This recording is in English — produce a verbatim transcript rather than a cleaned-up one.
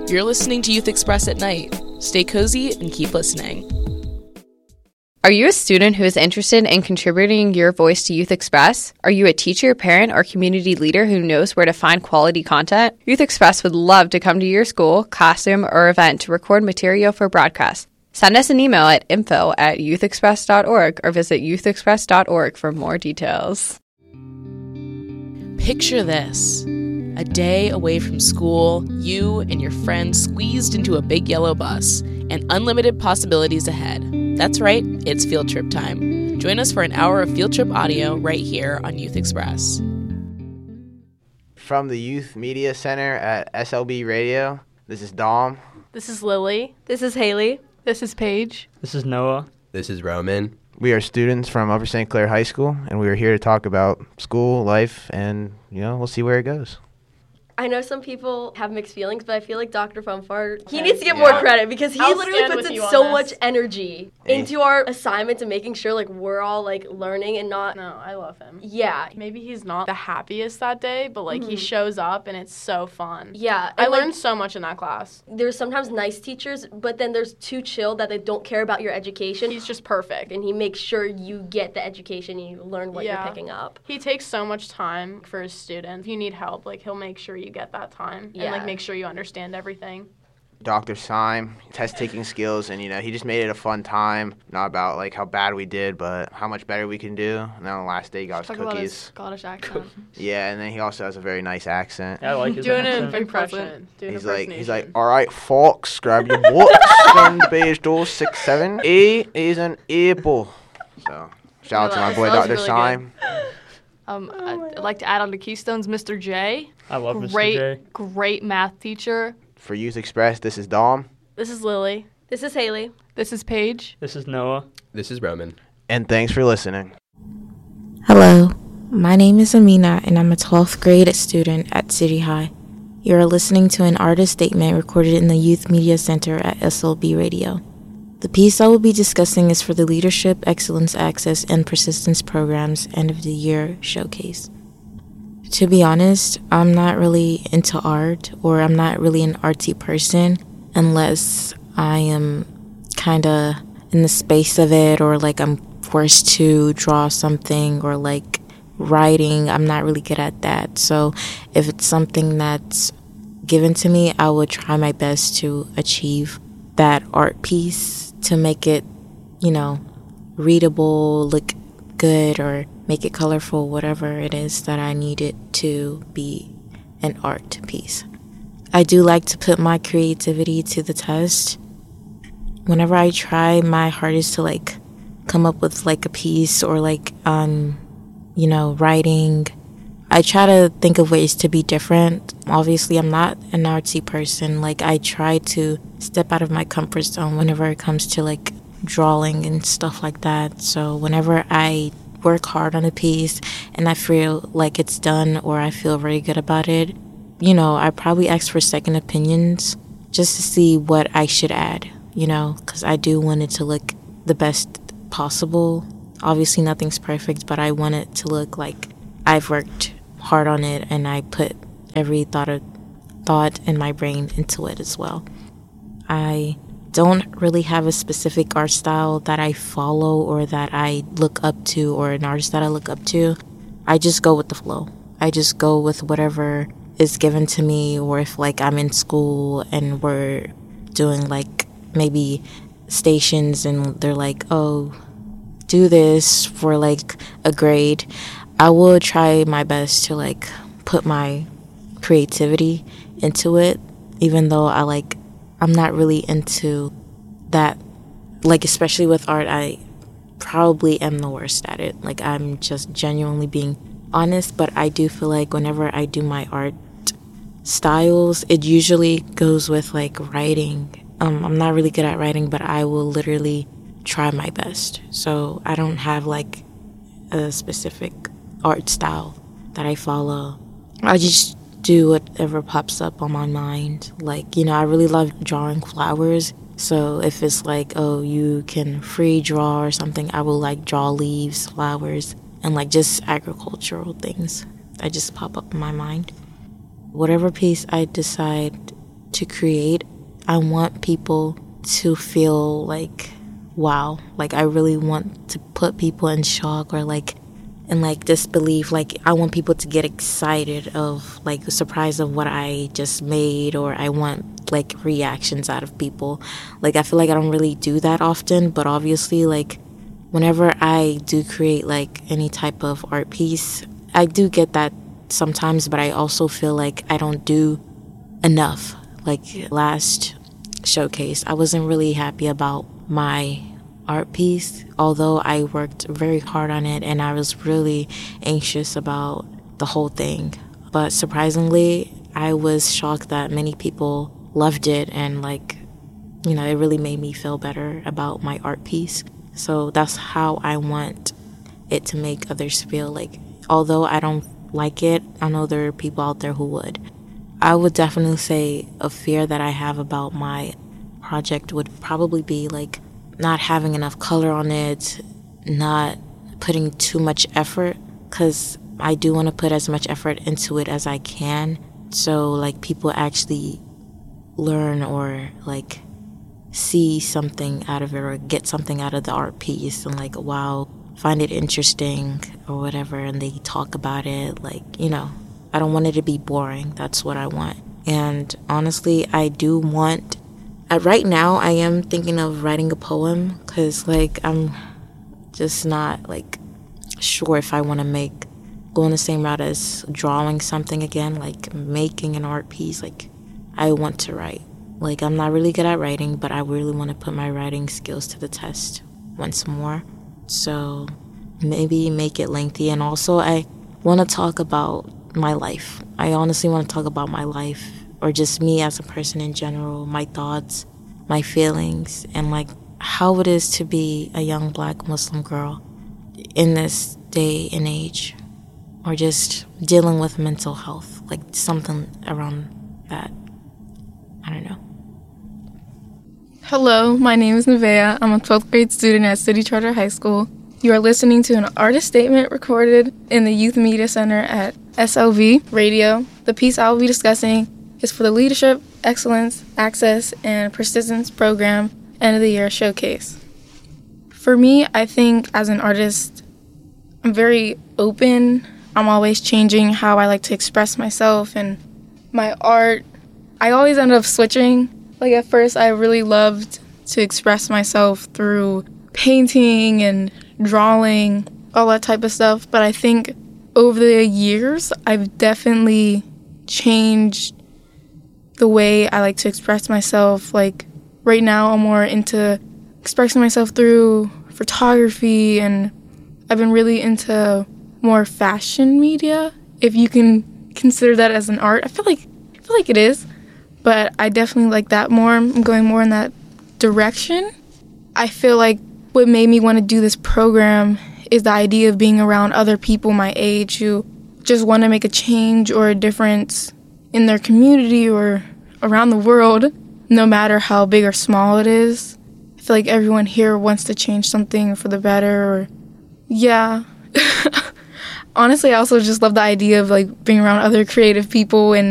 You're listening to Youth Express at night. Stay cozy and keep listening. Are you a student who is interested in contributing your voice to Youth Express? Are you a teacher, parent, or community leader who knows where to find quality content? Youth Express would love to come to your school, classroom, or event to record material for broadcast. Send us an email at info at youth express dot org or visit youth express dot org for more details. Picture this. A day away from school, you and your friends squeezed into a big yellow bus, and unlimited possibilities ahead. That's right, it's field trip time. Join us for an hour of field trip audio right here on Youth Express. From the Youth Media Center at S L B Radio, this is Dom. This is Lily. This is Haley. This is Paige. This is Noah. This is Roman. We are students from Upper Saint Clair High School, and we are here to talk about school, life, and, you know, we'll see where it goes. I know some people have mixed feelings, but I feel like Doctor Funfar, he Okay. needs to get Yeah. more credit because he I'll literally stand puts with in you on so this. much energy Eh. into our assignments and making sure like we're all like learning and not. No, I love him. Yeah. Maybe he's not the happiest that day, but like he Mhm. shows up and it's so fun. Yeah. I and, like, learned so much in that class. There's sometimes nice teachers, but then there's too chill that they don't care about your education. He's just perfect. and he makes sure you get the education and you learn what Yeah. you're picking up. He takes so much time for his students. If you need help, like he'll make sure you get that time and Yeah. like make sure you understand everything. Doctor Syme, test-taking skills, and, you know, he just made it a fun time, not about, like, how bad we did, but how much better we can do. And then on the last day, he got us Talk about his cookies. Scottish accent. Yeah, and then he also has a very nice accent. Yeah, I like his Doing an accent. impression. Doing He's an like, he's like, impersonation. all right, folks, grab your books on page two six seven. A is an apple. So, shout out to my That boy, was Doctor really Syme. Um, I'd, I'd like to add on to Keystone's Mister J. I love Mister Great, J. great math teacher. For Youth Express, this is Dom. This is Lily. This is Haley. This is Paige. This is Noah. This is Roman. And thanks for listening. Hello, my name is Amina and I'm a twelfth grade student at City High. You are listening to an artist statement recorded in the Youth Media Center at S L B Radio. The piece I will be discussing is for the Leadership, Excellence, Access, and Persistence Program's End of the Year Showcase. To be honest, I'm not really into art, or I'm not really an artsy person unless I am kind of in the space of it, or like I'm forced to draw something, or like writing. I'm not really good at that. So if it's something that's given to me, I will try my best to achieve that art piece to make it, you know, readable, look good, or make it colorful, whatever it is that I need it to be an art piece. I do like to put my creativity to the test. Whenever I try my hardest to like come up with like a piece or like on, you know, writing, I try to think of ways to be different. Obviously, I'm not an artsy person. Like, I try to step out of my comfort zone whenever it comes to like drawing and stuff like that. So whenever I work hard on a piece and I feel like it's done, or I feel very good about it, you know, I probably ask for second opinions just to see what I should add, you know, because I do want it to look the best possible. Obviously, nothing's perfect, but I want it to look like I've worked hard on it and I put every thought of thought in my brain into it as well. I don't really have a specific art style that I follow or that I look up to, or an artist that I look up to. I just go with the flow. I just go with whatever is given to me, or if like I'm in school and we're doing like maybe stations and they're like, oh, do this for like a grade, I will try my best to like put my creativity into it, even though I like I'm not really into that, like especially with art. I probably am the worst at it. Like, I'm just genuinely being honest, but I do feel like whenever I do my art styles, it usually goes with like writing. um, I'm not really good at writing, but I will literally try my best. So I don't have like a specific art style that I follow. I just do whatever pops up on my mind. Like, you know, I really love drawing flowers. So if it's like, oh, you can free draw or something, I will like draw leaves, flowers, and like just agricultural things that just pop up in my mind. Whatever piece I decide to create, I want people to feel like, wow, like I really want to put people in shock or like in like disbelief. Like I want people to get excited of like the surprise of what I just made, or I want like reactions out of people. Like I feel like I don't really do that often, but obviously like whenever I do create like any type of art piece, I do get that sometimes, but I also feel like I don't do enough. Like last showcase, I wasn't really happy about my art piece, although I worked very hard on it and I was really anxious about the whole thing. But surprisingly, I was shocked that many people loved it, and like, you know, it really made me feel better about my art piece. So that's how I want it to make others feel. Like, although I don't like it, I know there are people out there who would. I would definitely say a fear that I have about my project would probably be like not having enough color on it, not putting too much effort, because I do want to put as much effort into it as I can, so like people actually learn or like see something out of it or get something out of the art piece and like, wow, find it interesting or whatever, and they talk about it. Like, you know, I don't want it to be boring. That's what I want. And honestly, I do want, uh, right now I am thinking of writing a poem, because like I'm just not like sure if I want to make, go in the same route as drawing something again, like making an art piece. Like I want to write. Like I'm not really good at writing, but I really want to put my writing skills to the test once more. So maybe make it lengthy. And also I want to talk about my life. I honestly want to talk about my life, or just me as a person in general, my thoughts, my feelings, and like how it is to be a young Black Muslim girl in this day and age, or just dealing with mental health, like something around that. I don't know. Hello, my name is Nevaeh. I'm a twelfth grade student at City Charter High School. You are listening to an artist statement recorded in the Youth Media Center at S L V Radio. The piece I will be discussing is for the Leadership, Excellence, Access, and Persistence Program End of the Year Showcase. For me, I think as an artist, I'm very open. I'm always changing how I like to express myself and my art. I always end up switching. Like at first, I really loved to express myself through painting and drawing, all that type of stuff. But I think over the years, I've definitely changed the way I like to express myself. Like right now, I'm more into expressing myself through photography, and I've been really into more fashion media, if you can consider that as an art. I feel like I feel like it is. But I definitely like that more. I'm going more in that direction. I feel like what made me want to do this program is the idea of being around other people my age who just want to make a change or a difference in their community or around the world, no matter how big or small it is. I feel like everyone here wants to change something for the better. Or yeah. Honestly, I also just love the idea of like being around other creative people and